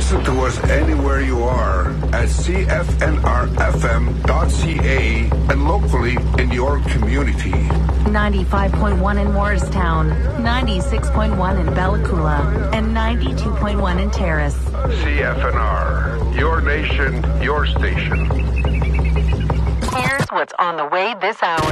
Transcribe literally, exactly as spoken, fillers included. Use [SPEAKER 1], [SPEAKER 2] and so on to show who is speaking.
[SPEAKER 1] Listen to us anywhere you are at C F N R F M dot C A and locally in your community.
[SPEAKER 2] ninety-five point one in Morristown, ninety-six point one in Bella Coola, and ninety-two point one in Terrace.
[SPEAKER 1] C F N R, your nation, your station.
[SPEAKER 2] Here's what's on the way this hour.